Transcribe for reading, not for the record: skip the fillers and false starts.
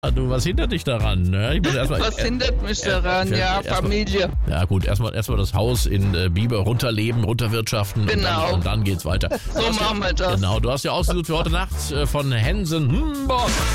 Du, was hindert dich daran? Ne? Ich muss Was hindert mich daran? Ja, Familie. Ja gut, erstmal das Haus in Bieber runterleben, runterwirtschaften Genau. und dann geht's weiter. So machen wir das. Genau, du hast ja ausgesucht für heute Nacht von Hensen.